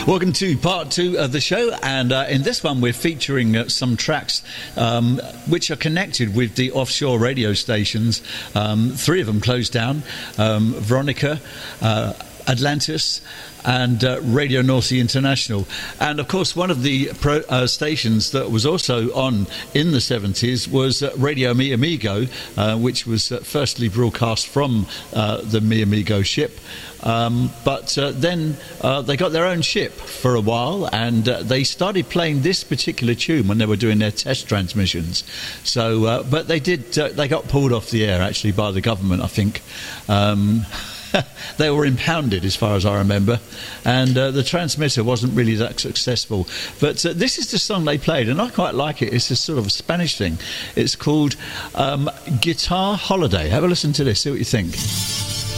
Welcome to part two of the show, and in this one we're featuring some tracks which are connected with the offshore radio stations. Three of them closed down: Veronica, Atlantis, and Radio North Sea International. And of course one of the stations that was also on in the 70s was Radio Mi Amigo, which was firstly broadcast from the Mi Amigo ship, but then they got their own ship for a while, and they started playing this particular tune when they were doing their test transmissions. So but they got pulled off the air actually by the government, I think. They were impounded, as far as I remember, and the transmitter wasn't really that successful. But this is the song they played, and I quite like it. It's a sort of a Spanish thing. It's called Guitar Holiday. Have a listen to this, see what you think.